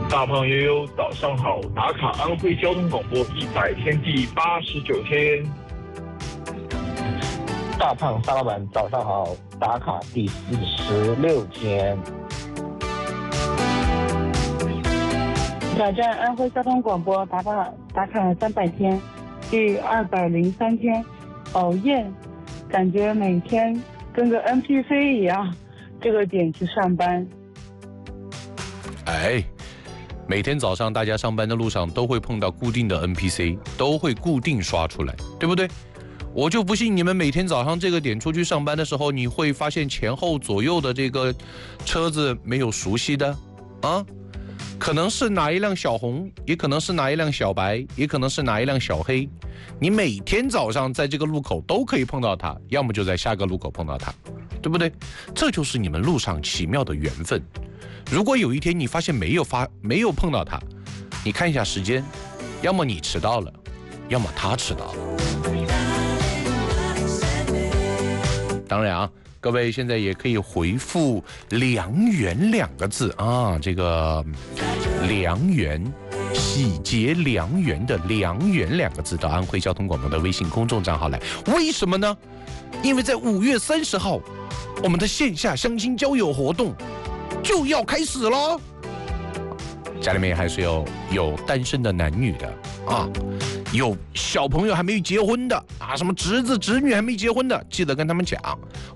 大胖悠悠，早上好！打卡安徽交通广播100天第89天。 大胖沙老板，早上好！打卡第46天。 挑战安徽交通广播打卡300天，第203天。熬夜，感觉每天跟个 NPC 一样，这个点去上班。 哎，每天早上大家上班的路上都会碰到固定的 NPC， 都会固定刷出来，对不对？我就不信你们每天早上这个点出去上班的时候，你会发现前后左右的这个车子没有熟悉的啊，可能是哪一辆小红，也可能是哪一辆小白，也可能是哪一辆小黑。你每天早上在这个路口都可以碰到它，要么就在下个路口碰到它，对不对？这就是你们路上奇妙的缘分。如果有一天你发现没有碰到它，你看一下时间，要么你迟到了，要么他迟到了。当然啊，各位现在也可以回复良缘2个字啊，这个良缘，喜结良缘的良缘2个字到安徽交通广播的微信公众账号来。为什么呢？因为在5月30号，我们的线下相亲交友活动就要开始了。家里面还是有单身的男女的啊，有小朋友还没有结婚的啊，什么侄子侄女还没结婚的，记得跟他们讲，